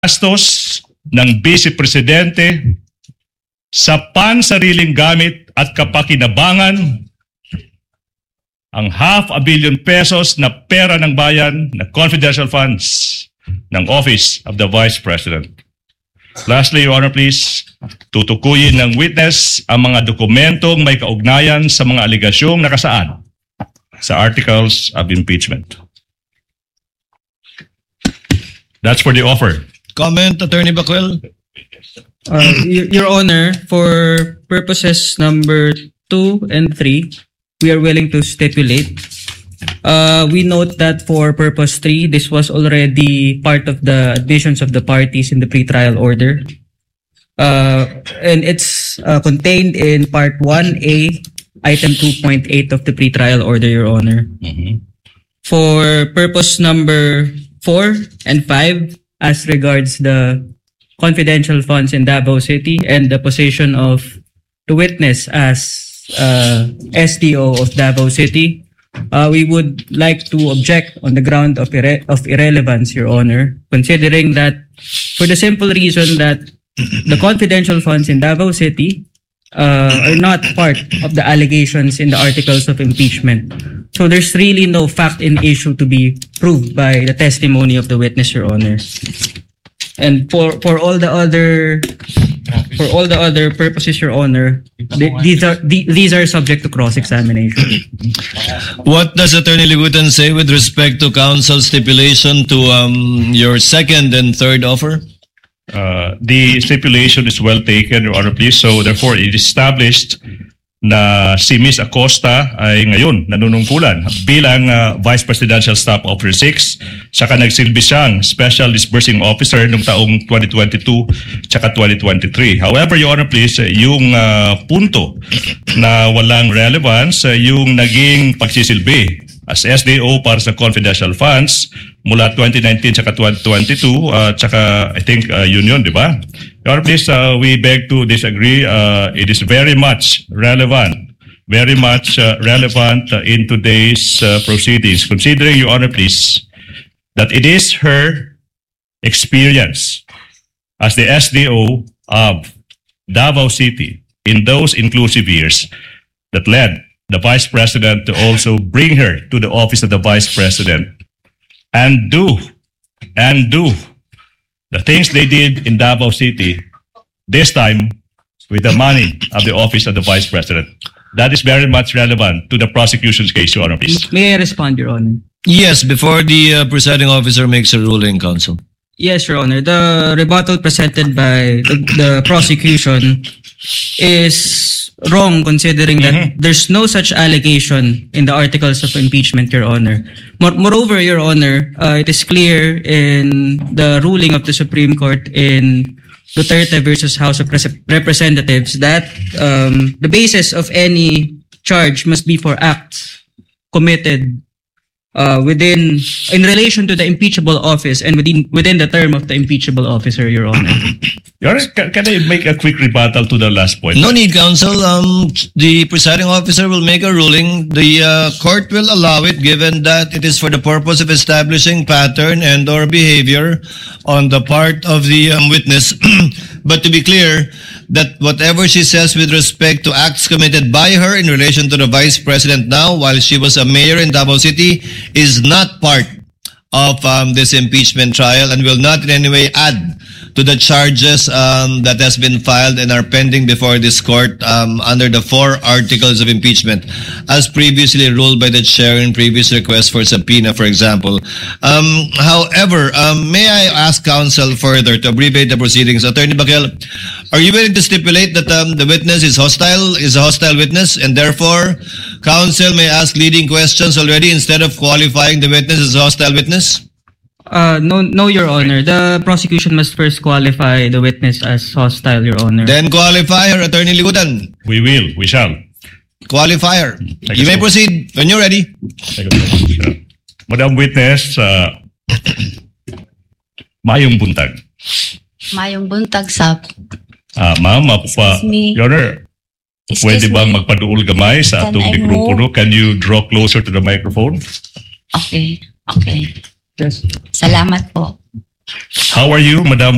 gastos ng Vice Presidente sa pansariling gamit at kapakinabangan ang ₱500 million na pera ng bayan na confidential funds ng Office of the Vice President. Lastly, Your Honor, please, tutukuyin ng witness ang mga dokumentong may kaugnayan sa mga aligasyong nakasaad sa Articles of Impeachment. That's for the offer. Comment, Attorney Bacuel. Your Honor, for purposes number 2 and 3, we are willing to stipulate. We note that for purpose 3, this was already part of the admissions of the parties in the pretrial order. And it's contained in Part 1A, Item 2.8 of the pretrial order, Your Honor. For purpose number 4 and 5, as regards the confidential funds in Davao City and the position of the witness as SDO of Davao City, we would like to object on the ground of irrelevance, Your Honor, considering that for the simple reason that the confidential funds in Davao City are not part of the allegations in the Articles of Impeachment. So there's really no fact in issue to be proved by the testimony of the witness, Your Honor. And for all the other purposes, Your Honor, these are subject to cross-examination. What does Attorney Libutan say with respect to counsel's stipulation to your second and third offer? The stipulation is well taken, Your Honor, please. So therefore, it is established na si Ms. Acosta ay ngayon nanunungkulan bilang Vice Presidential Staff Officer 6, saka nagsilbi siyang Special Disbursing Officer noong taong 2022 saka 2023. However, Your Honor, please, yung punto na walang relevance, yung naging pagsisilbi as SDO para sa confidential funds mula 2019 saka 2022, saka I think yun, di ba? Your Honor, please, we beg to disagree. It is very much relevant in today's proceedings, considering, Your Honor, please, that it is her experience as the SDO of Davao City in those inclusive years that led the Vice President to also bring her to the office of the Vice President and do the things they did in Davao City, this time with the money of the office of the Vice President. That is very much relevant to the prosecution's case, Your Honor, please. May I respond, Your Honor? Yes, before the presiding officer makes a ruling, counsel. Yes, Your Honor. The rebuttal presented by the prosecution is wrong, considering that there's no such allegation in the Articles of Impeachment, Your Honor. Moreover, Your Honor, it is clear in the ruling of the Supreme Court in Duterte versus House of Representatives that the basis of any charge must be for acts committed in relation to the impeachable office and within the term of the impeachable officer, Your Honor. Your Honor, can I make a quick rebuttal to the last point? No need, counsel. The presiding officer will make a ruling. The court will allow it, given that it is for the purpose of establishing pattern and or behavior on the part of the witness. But to be clear, that whatever she says with respect to acts committed by her in relation to the Vice President now, while she was a mayor in Davao City, is not part of this impeachment trial and will not in any way add to the charges that has been filed and are pending before this court under the 4 articles of impeachment, as previously ruled by the chair in previous requests for subpoena, for example. However, may I ask counsel further to abbreviate the proceedings? Attorney Bacuel, are you willing to stipulate that the witness is a hostile witness, and therefore counsel may ask leading questions already instead of qualifying the witness as a hostile witness? No, Your Honor. The prosecution must first qualify the witness as hostile, Your Honor. Then qualify her, Attorney Libutan. We shall. Qualify her. You may proceed when you're ready. Madam Witness, mayong buntag. Mayong buntag, Sap. Ma'am, Excuse me. Your Honor, pwede bang magpaduol gamay sa atong Can I mikropono? Can you draw closer to the microphone? Okay. Yes. Salamat po. How are you, Madam